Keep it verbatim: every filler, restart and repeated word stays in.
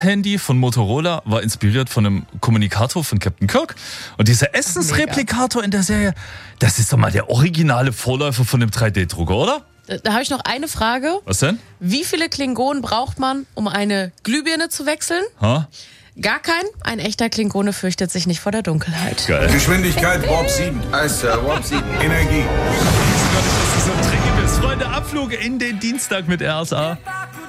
Handy von Motorola war inspiriert von einem Kommunikator von Captain Kirk. Und dieser Essensreplikator in der Serie, das ist doch mal der originale Vorläufer von dem drei D Drucker, oder? Da, da habe ich noch eine Frage. Was denn? Wie viele Klingonen braucht man, um eine Glühbirne zu wechseln? Ha? Gar kein. Ein echter Klingone fürchtet sich nicht vor der Dunkelheit. Geil. Geschwindigkeit Warp sieben. Eis, Sir, Warp sieben. Energie. Ich weiß gar nicht, dass du so ein Trinke bist. Freunde, Abflug in den Dienstag mit R S A.